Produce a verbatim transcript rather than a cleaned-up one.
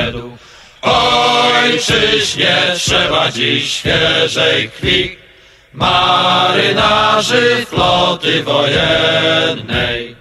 szedł. Ojczyźnie trzeba dziś świeżej krwi, marynarzy floty wojennej.